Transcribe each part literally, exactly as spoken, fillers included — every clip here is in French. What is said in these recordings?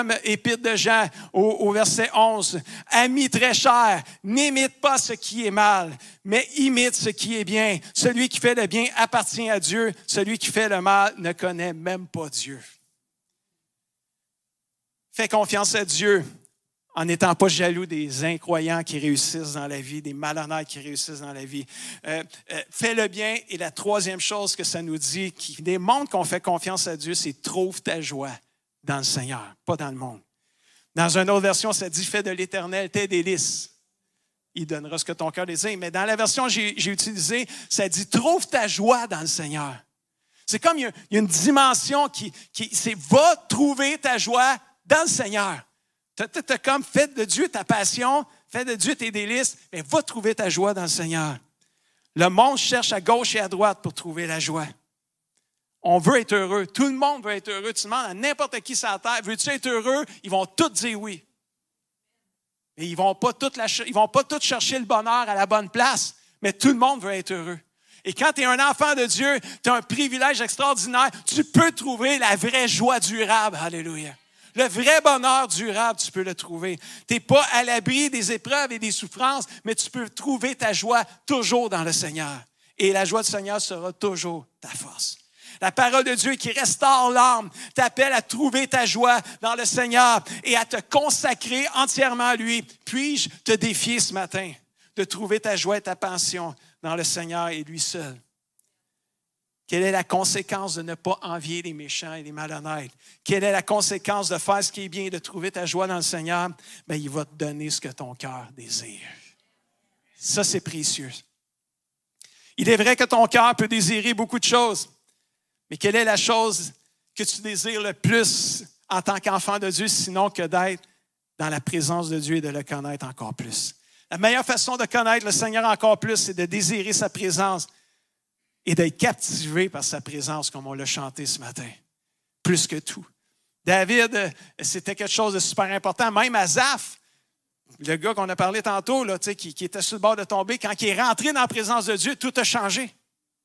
Épître de Jean au, au verset onze. Amis très chers, n'imite pas ce qui est mal, mais imite ce qui est bien. Celui qui fait le bien appartient à Dieu. Celui qui fait le mal ne connaît même pas Dieu. Fais confiance à Dieu en n'étant pas jaloux des incroyants qui réussissent dans la vie, des malhonnêtes qui réussissent dans la vie. Euh, euh, fais le bien. Et la troisième chose que ça nous dit, qui démontre qu'on fait confiance à Dieu, c'est trouve ta joie dans le Seigneur, pas dans le monde. Dans une autre version, ça dit « Fais de l'Éternel tes délices. Il donnera ce que ton cœur désire. » Mais dans la version que j'ai, j'ai utilisée, ça dit « Trouve ta joie dans le Seigneur. » C'est comme il y a, il y a une dimension qui, qui c'est « Va trouver ta joie dans le Seigneur. » Tu as comme « Fais de Dieu ta passion, fais de Dieu tes délices, mais va trouver ta joie dans le Seigneur. » Le monde cherche à gauche et à droite pour trouver la joie. On veut être heureux. Tout le monde veut être heureux. Tu demandes à n'importe qui sur la terre, veux-tu être heureux? Ils vont tous dire oui. Mais ils ne vont pas tous ils vont pas tous chercher le bonheur à la bonne place. Mais tout le monde veut être heureux. Et quand tu es un enfant de Dieu, tu as un privilège extraordinaire. Tu peux trouver la vraie joie durable. Alléluia. Le vrai bonheur durable, tu peux le trouver. Tu n'es pas à l'abri des épreuves et des souffrances, mais tu peux trouver ta joie toujours dans le Seigneur. Et la joie du Seigneur sera toujours ta force. La parole de Dieu qui restaure l'âme t'appelle à trouver ta joie dans le Seigneur et à te consacrer entièrement à lui. Puis-je te défier ce matin de trouver ta joie et ta passion dans le Seigneur et lui seul? Quelle est la conséquence de ne pas envier les méchants et les malhonnêtes? Quelle est la conséquence de faire ce qui est bien et de trouver ta joie dans le Seigneur? Bien, il va te donner ce que ton cœur désire. Ça, c'est précieux. Il est vrai que ton cœur peut désirer beaucoup de choses. Mais quelle est la chose que tu désires le plus en tant qu'enfant de Dieu, sinon que d'être dans la présence de Dieu et de le connaître encore plus? La meilleure façon de connaître le Seigneur encore plus, c'est de désirer sa présence et d'être captivé par sa présence, comme on l'a chanté ce matin. Plus que tout. David, c'était quelque chose de super important. Même Asaph, le gars qu'on a parlé tantôt, là, qui, qui était sur le bord de tomber, quand il est rentré dans la présence de Dieu, tout a changé.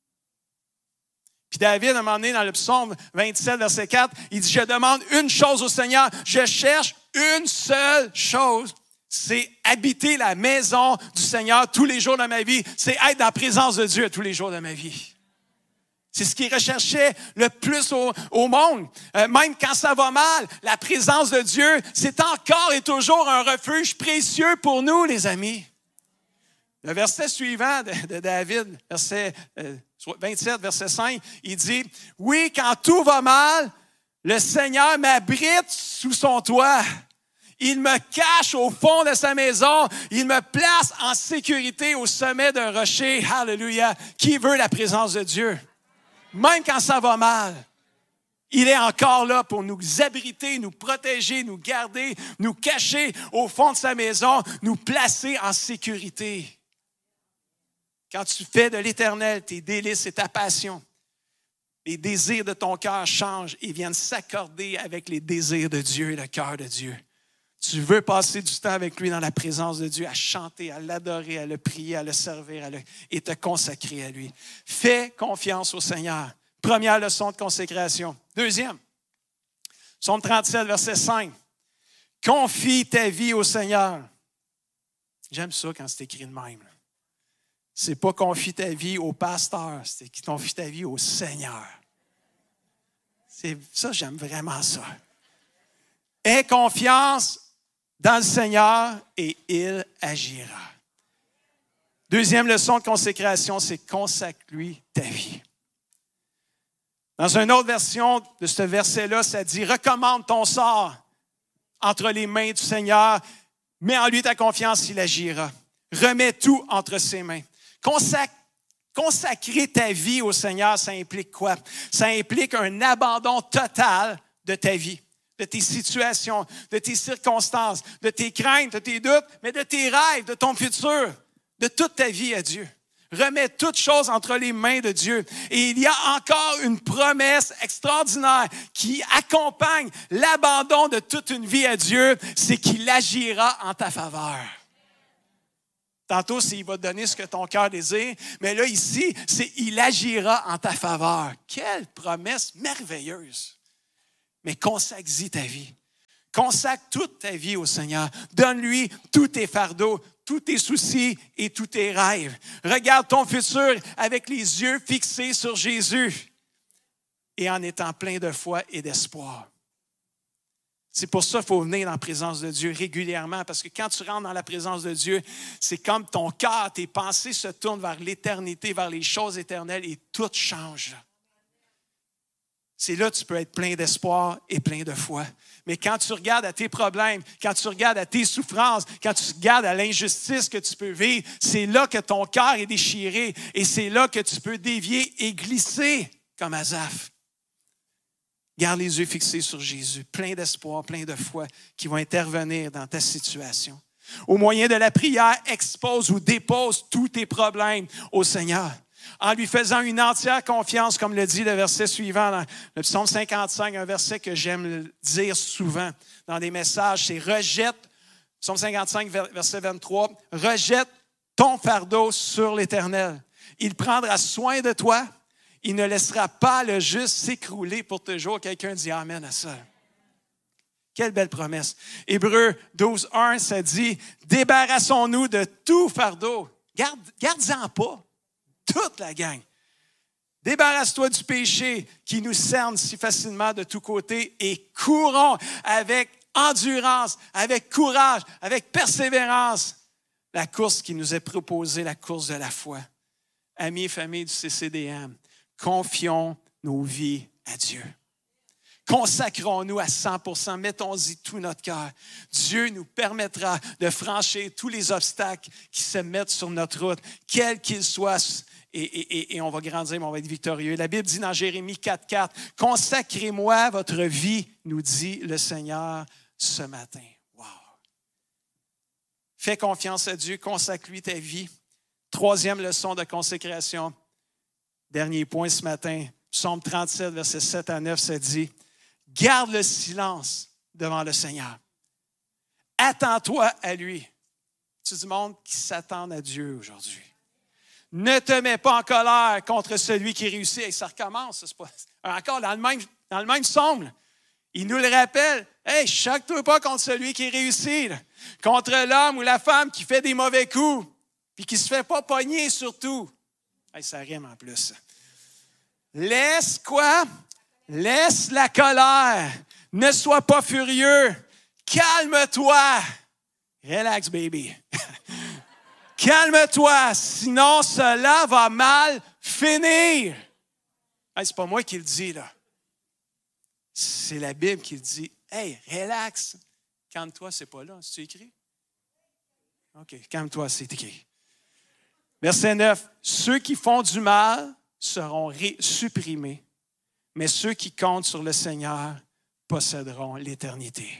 Puis David, à un moment donné, dans le psaume vingt-sept, verset quatre, il dit « Je demande une chose au Seigneur, je cherche une seule chose, c'est habiter la maison du Seigneur tous les jours de ma vie, c'est être dans la présence de Dieu tous les jours de ma vie. » C'est ce qu'il recherchait le plus au, au monde. Euh, même quand ça va mal, la présence de Dieu, c'est encore et toujours un refuge précieux pour nous, les amis. Le verset suivant de, de David, verset euh, vingt-sept, verset cinq, il dit « Oui, quand tout va mal, le Seigneur m'abrite sous son toit. Il me cache au fond de sa maison. Il me place en sécurité au sommet d'un rocher. » Alléluia. Qui veut la présence de Dieu? Même quand ça va mal, il est encore là pour nous abriter, nous protéger, nous garder, nous cacher au fond de sa maison, nous placer en sécurité. Quand tu fais de l'Éternel tes délices et ta passion, les désirs de ton cœur changent et viennent s'accorder avec les désirs de Dieu et le cœur de Dieu. Tu veux passer du temps avec lui dans la présence de Dieu, à chanter, à l'adorer, à le prier, à le servir à le, et te consacrer à lui. Fais confiance au Seigneur. Première leçon de consécration. Deuxième, psaume trente-sept, verset cinq. Confie ta vie au Seigneur. J'aime ça quand c'est écrit de même. C'est pas confie ta vie au pasteur, c'est confie ta vie au Seigneur. C'est, ça, j'aime vraiment ça. Aie confiance dans le Seigneur et il agira. Deuxième leçon de consécration, c'est consacre-lui ta vie. Dans une autre version de ce verset-là, ça dit « Recommande ton sort entre les mains du Seigneur, mets en lui ta confiance, il agira. Remets tout entre ses mains. » Consac- consacrer ta vie au Seigneur, ça implique quoi? Ça implique un abandon total de ta vie, de tes situations, de tes circonstances, de tes craintes, de tes doutes, mais de tes rêves, de ton futur, de toute ta vie à Dieu. Remets toutes choses entre les mains de Dieu. Et il y a encore une promesse extraordinaire qui accompagne l'abandon de toute une vie à Dieu, c'est qu'il agira en ta faveur. Tantôt, c'est « il va te donner ce que ton cœur désire », mais là, ici, c'est « il agira en ta faveur ». Quelle promesse merveilleuse! Mais consacre-y ta vie. Consacre toute ta vie au Seigneur. Donne-lui tous tes fardeaux, tous tes soucis et tous tes rêves. Regarde ton futur avec les yeux fixés sur Jésus et en étant plein de foi et d'espoir. C'est pour ça qu'il faut venir dans la présence de Dieu régulièrement, parce que quand tu rentres dans la présence de Dieu, c'est comme ton cœur, tes pensées se tournent vers l'éternité, vers les choses éternelles et tout change. C'est là que tu peux être plein d'espoir et plein de foi. Mais quand tu regardes à tes problèmes, quand tu regardes à tes souffrances, quand tu regardes à l'injustice que tu peux vivre, c'est là que ton cœur est déchiré et c'est là que tu peux dévier et glisser comme Asaph. Garde les yeux fixés sur Jésus, plein d'espoir, plein de foi qui vont intervenir dans ta situation. Au moyen de la prière, expose ou dépose tous tes problèmes au Seigneur. En lui faisant une entière confiance, comme le dit le verset suivant dans le psaume cinquante-cinq, un verset que j'aime dire souvent dans des messages, c'est « Rejette », psaume cinquante-cinq, verset vingt-trois, « Rejette ton fardeau sur l'Éternel. Il prendra soin de toi, il ne laissera pas le juste s'écrouler pour toujours. » Quelqu'un dit « Amen » à ça. Quelle belle promesse. Hébreux douze, un, ça dit « Débarrassons-nous de tout fardeau. » Garde, garde-en pas. Toute la gang. Débarrasse-toi du péché qui nous cerne si facilement de tous côtés et courons avec endurance, avec courage, avec persévérance la course qui nous est proposée, la course de la foi. Amis et familles du C C D M, confions nos vies à Dieu. Consacrons-nous à cent pour cent, mettons-y tout notre cœur. Dieu nous permettra de franchir tous les obstacles qui se mettent sur notre route, quels qu'ils soient. Et, et, et on va grandir, mais on va être victorieux. La Bible dit dans Jérémie quatre, quatre, « Consacrez-moi votre vie, nous dit le Seigneur ce matin. » Wow! Fais confiance à Dieu, consacre-lui ta vie. Troisième leçon de consécration. Dernier point ce matin, psaume trente-sept, versets sept à neuf, ça dit, « Garde le silence devant le Seigneur. Attends-toi à lui. » C'est du monde qui s'attend à Dieu aujourd'hui. Ne te mets pas en colère contre celui qui réussit. Et ça recommence. C'est pas, encore dans le même, dans le même psaume. Il nous le rappelle. Hey, choque-toi pas contre celui qui réussit. Là. Contre l'homme ou la femme qui fait des mauvais coups. Puis qui ne se fait pas pogner surtout. Hey, ça rime en plus. Laisse quoi? Laisse la colère. Ne sois pas furieux. Calme-toi. Relax, baby. Calme-toi, sinon cela va mal finir. Hey, c'est pas moi qui le dis, là. C'est la Bible qui le dit. Hey, relax. Calme-toi, c'est pas là. C'est écrit? OK, calme-toi, c'est écrit. Verset neuf. Ceux qui font du mal seront ré- supprimés, mais ceux qui comptent sur le Seigneur posséderont l'éternité.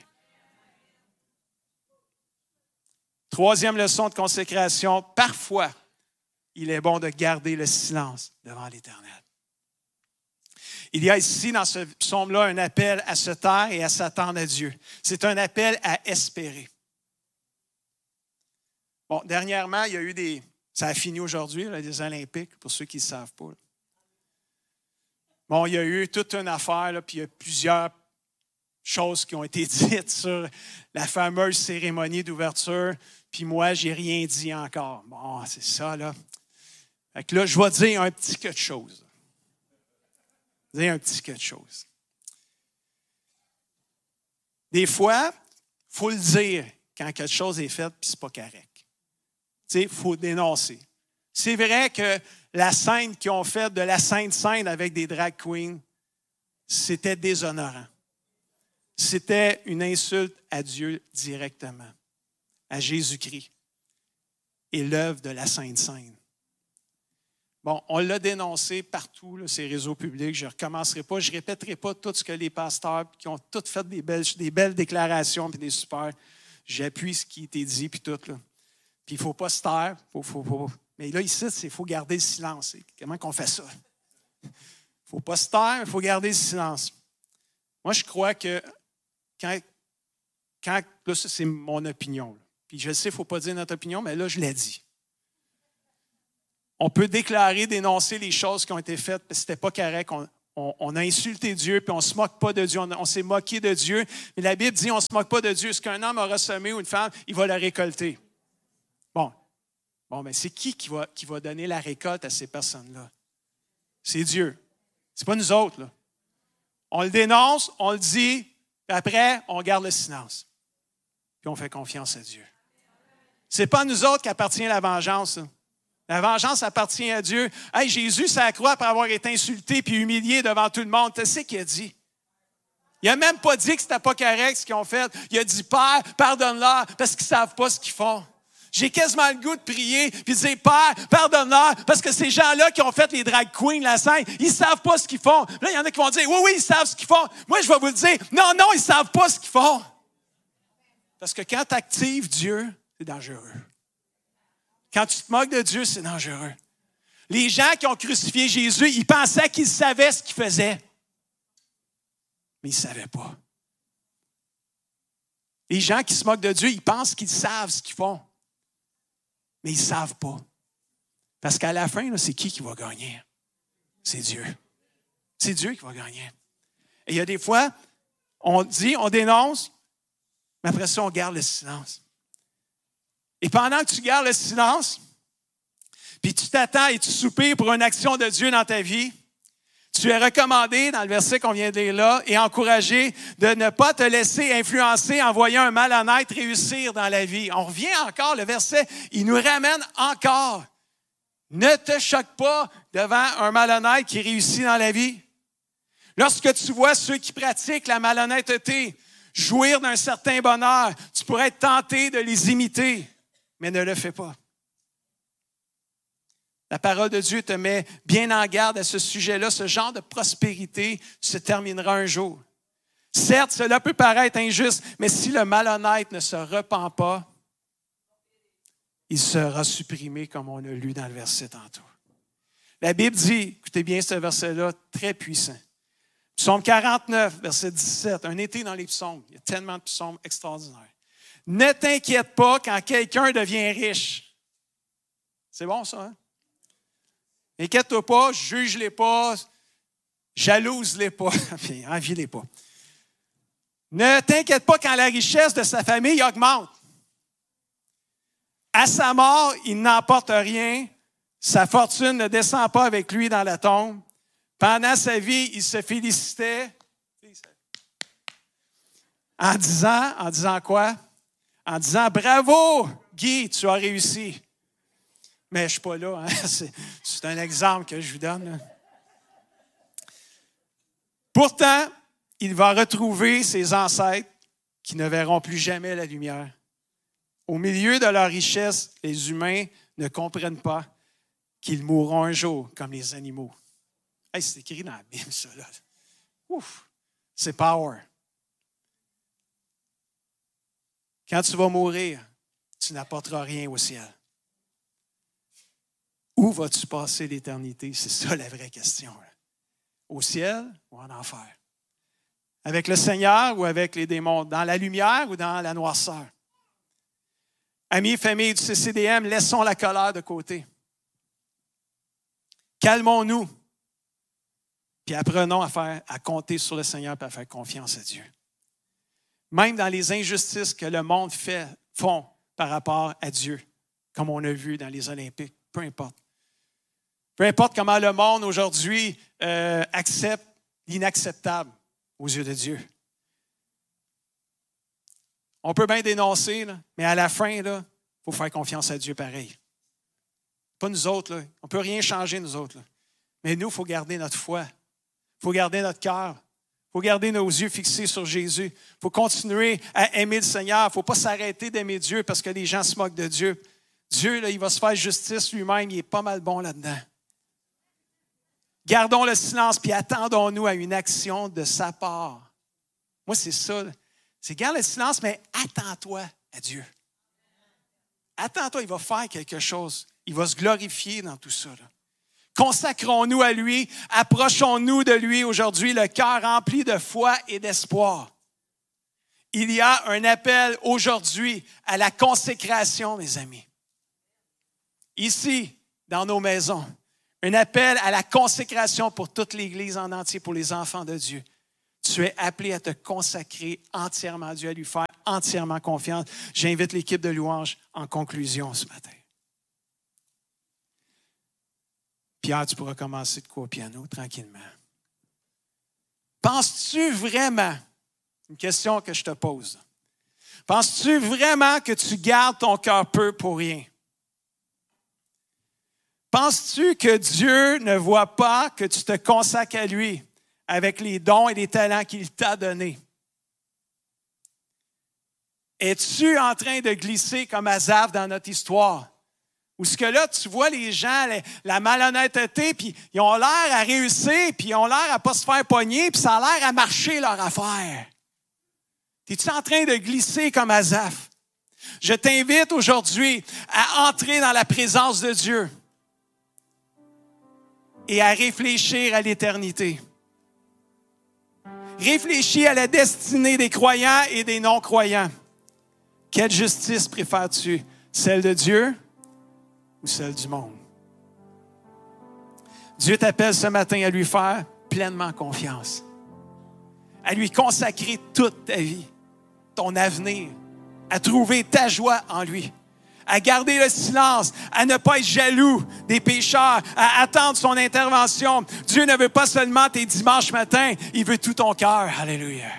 Troisième leçon de consécration, parfois, il est bon de garder le silence devant l'Éternel. Il y a ici, dans ce psaume-là, un appel à se taire et à s'attendre à Dieu. C'est un appel à espérer. Bon, dernièrement, il y a eu des... Ça a fini aujourd'hui, là, les Olympiques, pour ceux qui ne savent pas. Là. Bon, il y a eu toute une affaire, là, puis il y a plusieurs choses qui ont été dites sur la fameuse cérémonie d'ouverture. Puis moi, je n'ai rien dit encore. Bon, c'est ça, là. Fait que là, je vais dire un petit quelque chose. Dire un petit quelque chose. Des fois, il faut le dire quand quelque chose est fait puis c'est pas correct. Tu sais, il faut dénoncer. C'est vrai que la scène qu'ils ont faite de la Sainte Seine avec des drag queens, c'était déshonorant. C'était une insulte à Dieu directement, à Jésus-Christ et l'œuvre de la Sainte Seine. Bon, on l'a dénoncé partout, là, ces réseaux publics. Je ne recommencerai pas, je ne répéterai pas tout ce que les pasteurs qui ont tous fait des belles, des belles déclarations et des super. J'appuie ce qui a été dit puis tout. Là. Puis il ne faut pas se taire. Faut, faut, faut. Mais là, ici, il faut garder le silence. Comment qu'on fait ça? Il ne faut pas se taire, il faut garder le silence. Moi, je crois que quand, quand là, ça, c'est mon opinion. Là. Puis je sais, il ne faut pas dire notre opinion, mais là, je l'ai dit. On peut déclarer, dénoncer les choses qui ont été faites, parce que ce n'était pas correct. On, on, on a insulté Dieu, puis on ne se moque pas de Dieu, on, on s'est moqué de Dieu. Mais la Bible dit, on ne se moque pas de Dieu. Ce qu'un homme aura semé ou une femme, il va le récolter. Bon, bon ben c'est qui qui va, qui va donner la récolte à ces personnes-là? C'est Dieu. Ce n'est pas nous autres, là. On le dénonce, on le dit, puis après, on garde le silence. Puis on fait confiance à Dieu. Ce n'est pas à nous autres qu'appartient la vengeance. Là. La vengeance appartient à Dieu. Hey, Jésus, ça croix après avoir été insulté puis humilié devant tout le monde. Tu sais ce qu'il a dit? Il n'a même pas dit que ce n'était pas correct ce qu'ils ont fait. Il a dit, Père, pardonne-leur parce qu'ils ne savent pas ce qu'ils font. J'ai quasiment le goût de prier puis de dire, Père, pardonne-leur parce que ces gens-là qui ont fait les drag queens, la scène, ils ne savent pas ce qu'ils font. Là, il y en a qui vont dire, oui, oui, ils savent ce qu'ils font. Moi, je vais vous le dire, non, non, ils ne savent pas ce qu'ils font. Parce que quand tu actives Dieu, c'est dangereux. Quand tu te moques de Dieu, c'est dangereux. Les gens qui ont crucifié Jésus, ils pensaient qu'ils savaient ce qu'ils faisaient. Mais ils ne savaient pas. Les gens qui se moquent de Dieu, ils pensent qu'ils savent ce qu'ils font. Mais ils ne savent pas. Parce qu'à la fin, là, c'est qui qui va gagner? C'est Dieu. C'est Dieu qui va gagner. Et il y a des fois, on dit, on dénonce, mais après ça, on garde le silence. Et pendant que tu gardes le silence, puis tu t'attends et tu soupires pour une action de Dieu dans ta vie, tu es recommandé, dans le verset qu'on vient de lire là, et encouragé de ne pas te laisser influencer en voyant un malhonnête réussir dans la vie. On revient encore, le verset, il nous ramène encore. Ne te choque pas devant un malhonnête qui réussit dans la vie. Lorsque tu vois ceux qui pratiquent la malhonnêteté jouir d'un certain bonheur, tu pourrais être tenté de les imiter, mais ne le fais pas. La parole de Dieu te met bien en garde à ce sujet-là. Ce genre de prospérité se terminera un jour. Certes, cela peut paraître injuste, mais si le malhonnête ne se repent pas, il sera supprimé, comme on a lu dans le verset tantôt. La Bible dit, écoutez bien ce verset-là, très puissant. Psaume quarante-neuf, verset dix-sept, un été dans les psaumes. Il y a tellement de psaumes extraordinaires. Ne t'inquiète pas quand quelqu'un devient riche. C'est bon, ça, hein? Inquiète-toi pas, juge-les pas, jalouse-les pas, puis envie-les pas. Ne t'inquiète pas quand la richesse de sa famille augmente. À sa mort, il n'emporte rien. Sa fortune ne descend pas avec lui dans la tombe. Pendant sa vie, il se félicitait en disant, en disant quoi? En disant, bravo, Guy, tu as réussi. Mais je ne suis pas là. Hein? C'est, c'est un exemple que je vous donne. Là. Pourtant, il va retrouver ses ancêtres qui ne verront plus jamais la lumière. Au milieu de leur richesse, les humains ne comprennent pas qu'ils mourront un jour comme les animaux. Hey, c'est écrit dans la Bible, ça. Là. Ouf, c'est power. Quand tu vas mourir, tu n'apporteras rien au ciel. Où vas-tu passer l'éternité? C'est ça la vraie question. Là. Au ciel ou en enfer? Avec le Seigneur ou avec les démons? Dans la lumière ou dans la noirceur? Amis et familles du C C D M, laissons la colère de côté. Calmons-nous. Puis apprenons à, faire, à compter sur le Seigneur et à faire confiance à Dieu. Même dans les injustices que le monde fait, font par rapport à Dieu, comme on a vu dans les Olympiques, peu importe. Peu importe comment le monde aujourd'hui euh, accepte l'inacceptable aux yeux de Dieu. On peut bien dénoncer, là, mais à la fin, il faut faire confiance à Dieu pareil. Pas nous autres, là. On ne peut rien changer, nous autres. Là. Mais nous, il faut garder notre foi. Il faut garder notre cœur. Il faut garder nos yeux fixés sur Jésus. Il faut continuer à aimer le Seigneur. Il ne faut pas s'arrêter d'aimer Dieu parce que les gens se moquent de Dieu. Dieu, là, il va se faire justice lui-même. Il est pas mal bon là-dedans. Gardons le silence puis attendons-nous à une action de sa part. Moi, c'est ça. Là. C'est garde le silence, mais attends-toi à Dieu. Attends-toi, il va faire quelque chose. Il va se glorifier dans tout ça. Là. Consacrons-nous à lui, approchons-nous de lui aujourd'hui, le cœur rempli de foi et d'espoir. Il y a un appel aujourd'hui à la consécration, mes amis. Ici, dans nos maisons, Un appel à la consécration pour toute l'Église en entier, pour les enfants de Dieu. Tu es appelé à te consacrer entièrement à Dieu, à lui faire entièrement confiance. J'invite l'équipe de louange en conclusion ce matin. Pierre, tu pourras commencer de quoi au piano tranquillement. Penses-tu vraiment, une question que je te pose, penses-tu vraiment que tu gardes ton cœur peu pour rien? Penses-tu que Dieu ne voit pas que tu te consacres à lui avec les dons et les talents qu'il t'a donnés? Es-tu en train de glisser comme Asaph dans notre histoire? Où ce que là, tu vois les gens, la, la malhonnêteté, puis ils ont l'air à réussir, puis ils ont l'air à ne pas se faire pogner, puis ça a l'air à marcher leur affaire. Es-tu en train de glisser comme Asaph? Je t'invite aujourd'hui à entrer dans la présence de Dieu et à réfléchir à l'éternité. Réfléchis à la destinée des croyants et des non-croyants. Quelle justice préfères-tu? Celle de Dieu ou celle du monde? Dieu t'appelle ce matin à lui faire pleinement confiance, à lui consacrer toute ta vie, ton avenir, à trouver ta joie en lui, à garder le silence, à ne pas être jaloux des pécheurs, à attendre son intervention. Dieu ne veut pas seulement tes dimanches matins, il veut tout ton cœur. Alléluia.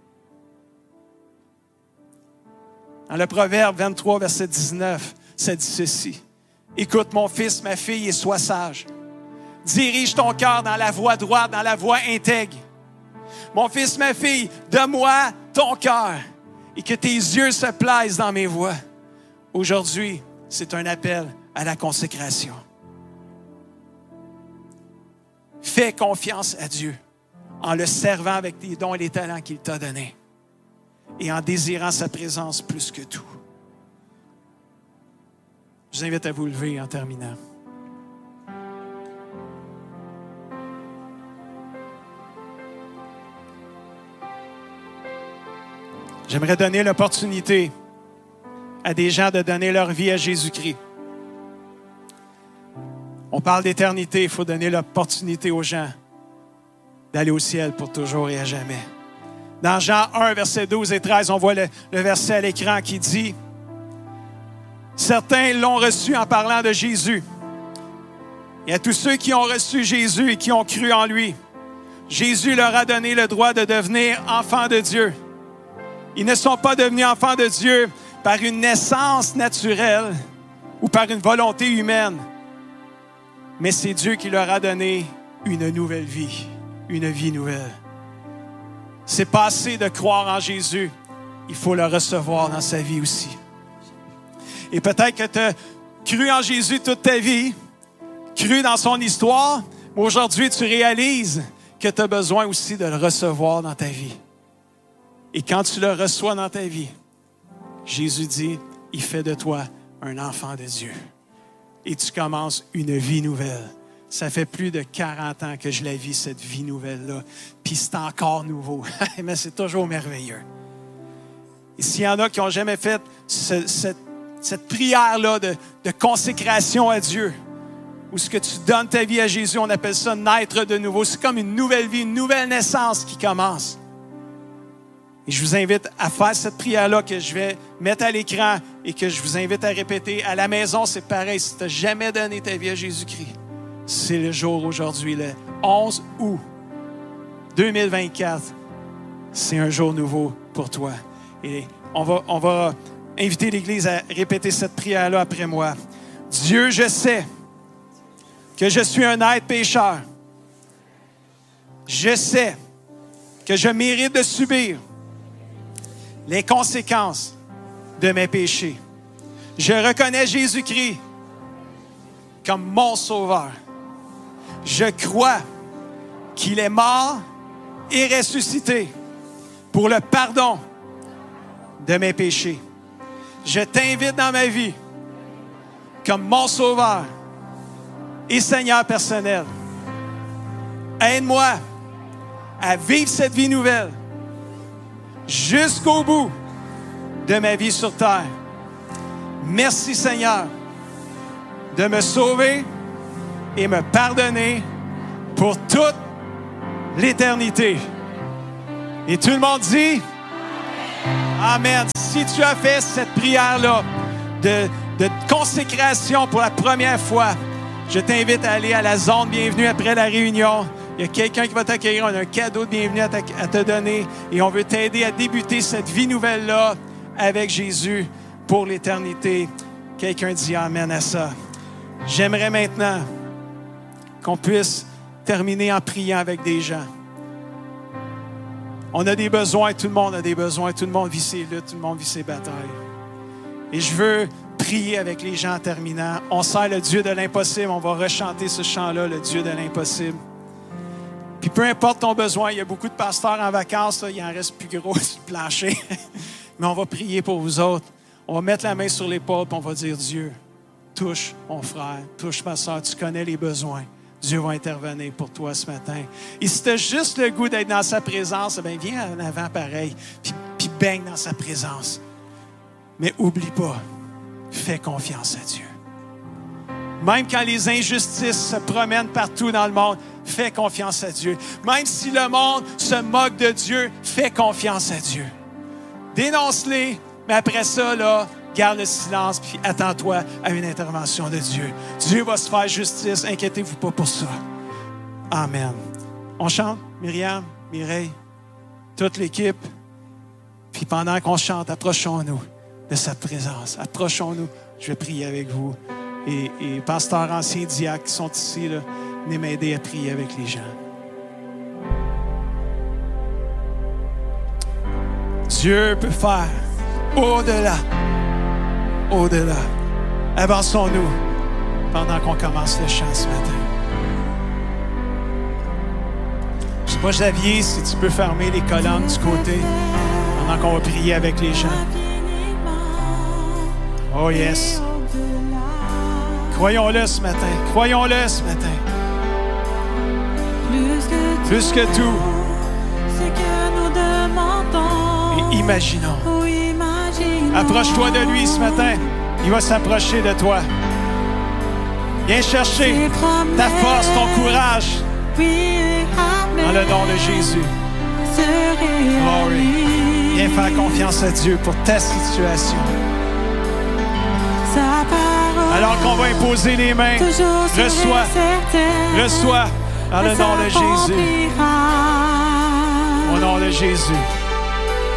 Dans le Proverbe vingt-trois, verset dix-neuf, ça dit ceci. Écoute, mon fils, ma fille, et sois sage. Dirige ton cœur dans la voie droite, dans la voie intègre. Mon fils, ma fille, donne-moi ton cœur et que tes yeux se plaisent dans mes voies. Aujourd'hui, c'est un appel à la consécration. Fais confiance à Dieu en le servant avec les dons et les talents qu'il t'a donnés et en désirant sa présence plus que tout. Je vous invite à vous lever en terminant. J'aimerais donner l'opportunité à des gens de donner leur vie à Jésus-Christ. On parle d'éternité, il faut donner l'opportunité aux gens d'aller au ciel pour toujours et à jamais. Dans Jean un, versets douze et treize, on voit le, le verset à l'écran qui dit « Certains l'ont reçu en parlant de Jésus. Et à tous ceux qui ont reçu Jésus et qui ont cru en lui, Jésus leur a donné le droit de devenir enfants de Dieu. Ils ne sont pas devenus enfants de Dieu par une naissance naturelle ou par une volonté humaine, mais c'est Dieu qui leur a donné une nouvelle vie, une vie nouvelle. C'est pas assez de croire en Jésus, il faut le recevoir dans sa vie aussi. Et peut-être que tu as cru en Jésus toute ta vie, cru dans son histoire, mais aujourd'hui tu réalises que tu as besoin aussi de le recevoir dans ta vie. Et quand tu le reçois dans ta vie, Jésus dit, il fait de toi un enfant de Dieu. Et tu commences une vie nouvelle. Ça fait plus de quarante ans que je la vis, cette vie nouvelle-là. Puis c'est encore nouveau. Mais c'est toujours merveilleux. Et s'il y en a qui n'ont jamais fait ce, cette, cette prière-là de, de consécration à Dieu, où ce que tu donnes ta vie à Jésus, on appelle ça naître de nouveau. C'est comme une nouvelle vie, une nouvelle naissance qui commence. Et je vous invite à faire cette prière-là que je vais mettre à l'écran et que je vous invite à répéter. À la maison, c'est pareil. Si tu n'as jamais donné ta vie à Jésus-Christ, c'est le jour aujourd'hui, le onze août deux mille vingt-quatre. C'est un jour nouveau pour toi. Et on va, on va inviter l'Église à répéter cette prière-là après moi. Dieu, je sais que je suis un être pécheur. Je sais que je mérite de subir les conséquences de mes péchés. Je reconnais Jésus-Christ comme mon sauveur. Je crois qu'il est mort et ressuscité pour le pardon de mes péchés. Je t'invite dans ma vie comme mon sauveur et Seigneur personnel. Aide-moi à vivre cette vie nouvelle jusqu'au bout de ma vie sur terre. Merci Seigneur de me sauver et me pardonner pour toute l'éternité. Et tout le monde dit Amen. Si tu as fait cette prière-là de, de consécration pour la première fois, je t'invite à aller à la zone bienvenue après la réunion. Il y a quelqu'un qui va t'accueillir. On a un cadeau de bienvenue à, à te donner. Et on veut t'aider à débuter cette vie nouvelle-là avec Jésus pour l'éternité. Quelqu'un dit Amen à ça. J'aimerais maintenant qu'on puisse terminer en priant avec des gens. On a des besoins, tout le monde a des besoins, tout le monde vit ses luttes, tout le monde vit ses batailles. Et je veux prier avec les gens en terminant. On sert le Dieu de l'impossible. On va rechanter ce chant-là, le Dieu de l'impossible. Puis peu importe ton besoin, il y a beaucoup de pasteurs en vacances, là, il en reste plus gros sur le plancher. Mais on va prier pour vous autres. On va mettre la main sur l'épaule et on va dire, Dieu, touche mon frère, touche ma soeur, tu connais les besoins. Dieu va intervenir pour toi ce matin. Et si tu as juste le goût d'être dans sa présence, bien, viens en avant pareil, puis, puis baigne dans sa présence. Mais oublie pas, fais confiance à Dieu. Même quand les injustices se promènent partout dans le monde, fais confiance à Dieu. Même si le monde se moque de Dieu, fais confiance à Dieu. Dénonce-les, mais après ça, là, garde le silence puis attends-toi à une intervention de Dieu. Dieu va se faire justice, inquiétez-vous pas pour ça. Amen. On chante, Myriam, Mireille, toute l'équipe. Puis pendant qu'on chante, approchons-nous de sa présence. Approchons-nous. Je vais prier avec vous. Et, et pasteurs anciens diacres qui sont ici, là, venez m'aider à prier avec les gens. Dieu peut faire au-delà, au-delà. Avançons-nous pendant qu'on commence le chant ce matin. Je ne sais pas, Xavier, si tu peux fermer les colonnes du côté pendant qu'on va prier avec les gens. Oh yes. Croyons-le ce matin. Croyons-le ce matin. Plus que, Plus que tout. ce que nous demandons. Et imaginons. Ou imaginons. Approche-toi de lui ce matin. Il va s'approcher de toi. Viens chercher ta force, ton courage. Dans le nom de Jésus. Glory. Viens faire confiance à Dieu pour ta situation. Alors qu'on va imposer les mains, reçois, reçois, dans le nom de Jésus. Au nom de Jésus.